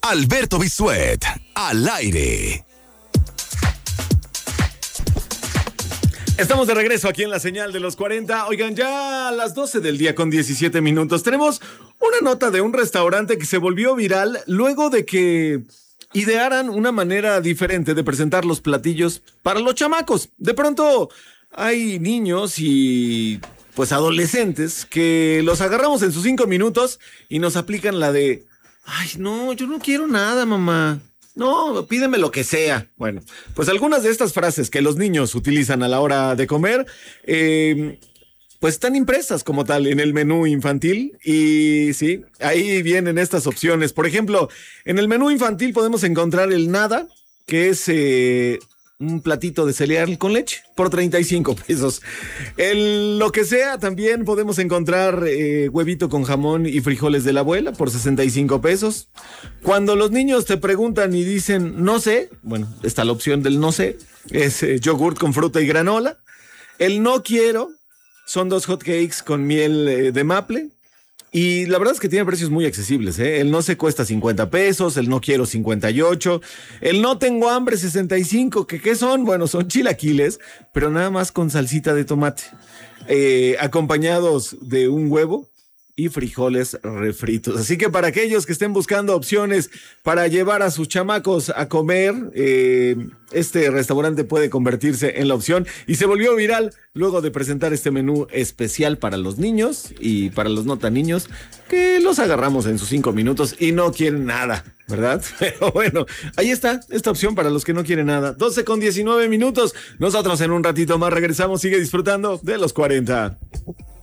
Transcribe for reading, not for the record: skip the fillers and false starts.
Alberto Bisuet, al aire. Estamos de regreso aquí en la señal de los 40. Oigan, ya a las 12 del día con 17 minutos tenemos una nota de un restaurante que se volvió viral luego de que idearan una manera diferente de presentar los platillos para los chamacos. De pronto hay niños y pues adolescentes que los agarramos en sus 5 minutos y nos aplican la de: ay, no, yo no quiero nada, mamá. No, pídeme lo que sea. Bueno, pues algunas de estas frases que los niños utilizan a la hora de comer, pues están impresas como tal en el menú infantil. Y sí, ahí vienen estas opciones. Por ejemplo, en el menú infantil podemos encontrar el nada, que es un platito de cereal con leche por 35 pesos. Lo que sea, también podemos encontrar huevito con jamón y frijoles de la abuela por 65 pesos. Cuando los niños te preguntan y dicen no sé, bueno, está la opción del no sé, es yogurt con fruta y granola. El no quiero son 2 hot cakes con miel de maple. Y la verdad es que tiene precios muy accesibles, ¿eh? El no se cuesta 50 pesos, el no quiero 58, el no tengo hambre 65, ¿qué son? Bueno, son chilaquiles, pero nada más con salsita de tomate, acompañados de un huevo y frijoles refritos. Así que para aquellos que estén buscando opciones para llevar a sus chamacos a comer, este restaurante puede convertirse en la opción. Y se volvió viral luego de presentar este menú especial para los niños y para los no tan niños, que los agarramos en sus 5 minutos y no quieren nada, ¿verdad? Pero bueno, ahí está esta opción para los que no quieren nada. 12 con 19 minutos. Nosotros en un ratito más regresamos. Sigue disfrutando de los 40.